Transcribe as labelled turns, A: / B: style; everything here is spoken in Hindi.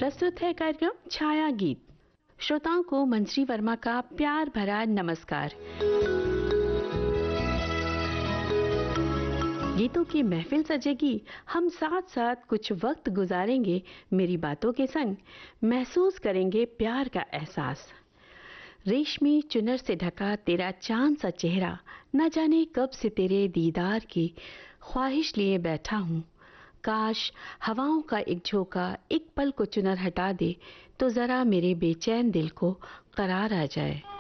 A: प्रस्तुत है कार्यक्रम छाया गीत। श्रोताओं को मंजरी वर्मा का प्यार भरा नमस्कार। गीतों की महफिल सजेगी, हम साथ साथ कुछ वक्त गुजारेंगे मेरी बातों के संग, महसूस करेंगे प्यार का एहसास। रेशमी चुनर से ढका तेरा चांद सा चेहरा, न जाने कब से तेरे दीदार की ख्वाहिश लिए बैठा हूँ। काश हवाओं का एक झोंका एक पल को चुनर हटा दे, तो जरा मेरे बेचैन दिल को करार आ जाए।